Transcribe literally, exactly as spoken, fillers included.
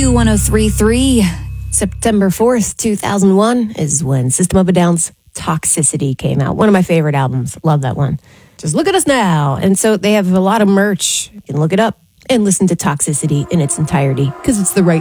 U one oh three point three. September fourth, two thousand one is when System of a Down's Toxicity came out. One of my favorite albums. Love that one. Just look at us now. And so they have a lot of merch. You can look it up and listen to Toxicity in its entirety because it's the right